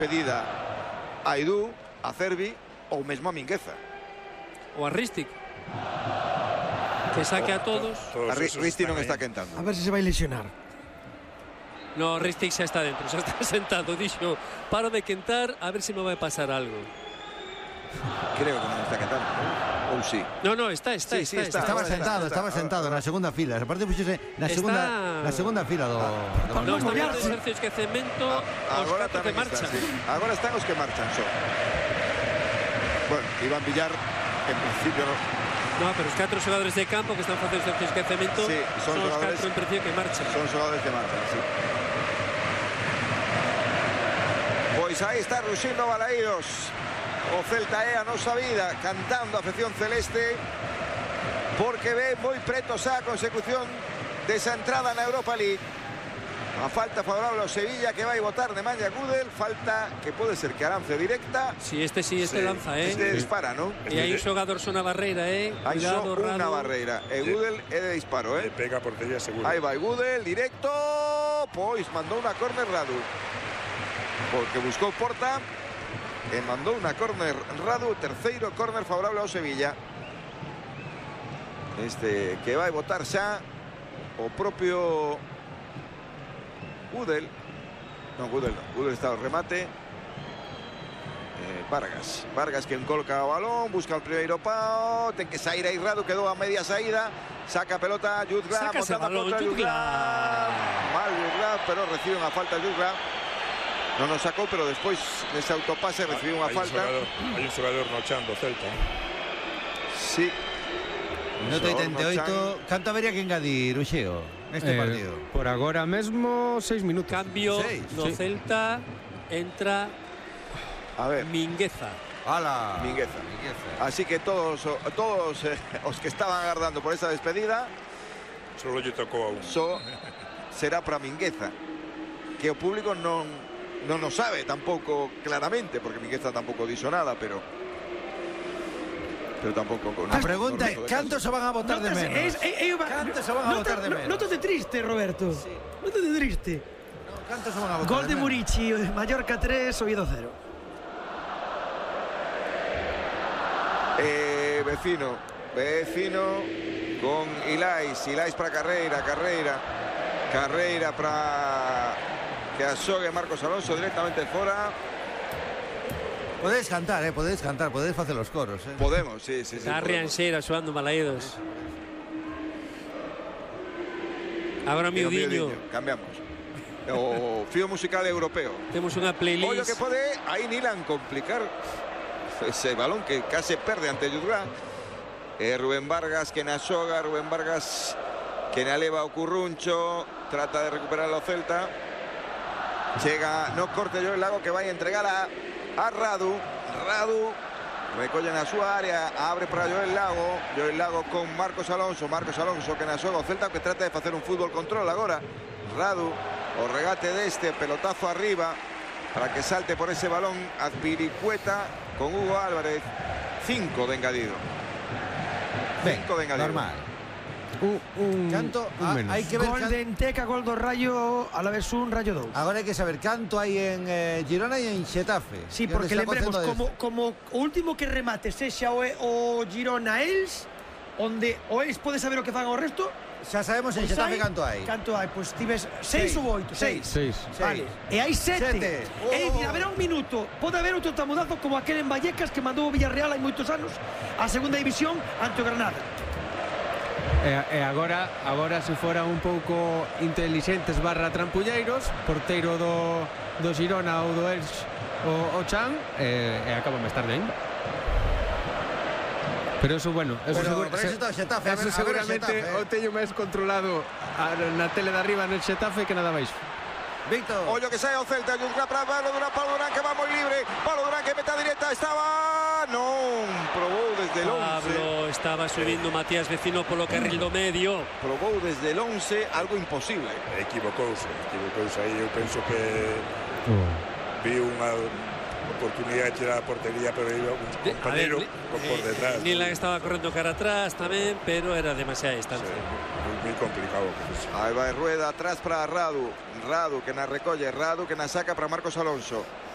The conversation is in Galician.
pedida a Edu, a Cervi ou mesmo a Mingueza. O a Ristic. Que saque a todos. A Ristic non está quentando. A ver se se vai lesionar. No, Ristic xa está dentro, xa está sentado. Dixo, paro de quentar, a ver se me vai pasar algo. Creo que non está quentando, ou sí. No, está. Estaba sentado na segunda fila. Aparte puxese na segunda fila do no, está viendo exercicio de esquecemento agora os que marchan. Agora están os que marchan só. Bueno, Iván Villar en principio no. No, pero os 4 xogadores de campo que están facendo exercicio de esquecemento son os 4 en principio que marchan. Son xogadores que marchan, sí. Pois aí está ruxindo Balaídos. O Celta é a nosa vida, cantando a afección celeste, porque ve moi preto xa a consecución desa entrada na Europa League. A falta favorable ao Sevilla, que vai botar de malla Gudel. Falta que pode ser que Arance directa. Sí, este lanza, Este dispara, ¿no? E hai un xogador sona barreira, Hai só unha barreira. E Gudel é de disparo, Le pega portería seguro. Aí vai Gudel, directo. Pois mandou unha córner Radu. Porque buscou Porta. E mandou unha córner Radu. Terceiro córner favorable ao Sevilla. Este que vai botar xa o propio Gudel. Non, Gudel non. Gudel está ao remate. Vargas que encoloca o balón, busca o primeiro pao, ten que sair aí Radu, quedou a media saída, saca a pelota Jutgla, montada contra Jutgla. Mal Jutgla, pero recibe unha falta Jutgla. Non nos sacou, pero despois nese autopase recibe unha falta. Hai un xogador nochando Celta. Sí. Minuto 88. Canto habería que engadir, Uxeo, neste partido? Por agora mesmo 6 minutos. Cambio no Celta, entra a ver, Mingueza. Mingueza. Así que todos os que estaban agardando por esa despedida, solo lle tocou a un. Será para Mingueza, que o público non o sabe tampouco claramente, porque Mingueza tampouco dixo nada, pero tampouco con... A pregunta é, canto se van a botar de menos? Canto se van a botar de menos? Nótate triste, Roberto. Nótate triste. Canto se van a botar de menos? Gol de Murici, Mallorca 3, Oviedo 0. Vecino con Ilais para Carreira para que asogue Marcos Alonso directamente fora. Podedes cantar, podedes facer os coros. Podemos, sí. Está Rianxeira xoando Balaídos. Agora o miudiño. Cambiamos. O fío musical europeo. Temos unha playlist. Ollo que pode aí Nilan complicar ese balón que case perde ante Jutgla. Rubén Vargas que na xoga, Rubén Vargas que na leva o Curruncho, trata de recuperar o Celta. Chega no corte Joel Lago que vai entregar a Radu recolle na súa área, abre para Joel Lago con Marcos Alonso que na xoga o Celta que trata de facer un fútbol control agora. Radu, o regate deste, pelotazo arriba para que salte por ese balón Azpilicueta con Hugo Álvarez. 5 de engadido. 5 de engadido. Normal. Canto, hai que ver gol de Enteca, gol do Rayo, a la vez un Rayo 2. Agora hai que saber canto hai en Girona e en Xetafe. Sí, porque lembremos, como o último que remate sexa o Girona Els, onde o Els pode saber o que fan o resto. Xa sabemos en Xetafe canto hai. Canto hai, pois tives 6 ou 8, 6. Vale. E hai 7. É dicir, haberá un minuto, pode haber outro tamudazo como aquel en Vallecas que mandou o Villarreal hai moitos anos a segunda división ante o Granada. E agora se fora un pouco intelixentes / trampulleiros, porteiro do Girona ou do Elx o Chan, e acaba máis tarde ainda. Pero eso, bueno, eso seguramente o teño máis controlado na tele de arriba no Xetafe que nada máis. Víctor. Ollo que sae o Celta, Jutgla para Pablo Durán que va moi libre. Pablo Durán que meta directa, estaba... Non, probou desde el 11. Pablo estaba subindo Matías Vecino polo carril do medio. Probou desde el 11, algo imposible. Equivocouse aí, eu penso que vi unha oportunidade de tirar a portería, pero iba un compañero por detrás. Nilan estaba correndo cara atrás tamén, pero era demasiada distancia. Muy complicado. Aí vai Rueda atrás para Radu que na recolle, Radu que na saca para Marcos Alonso.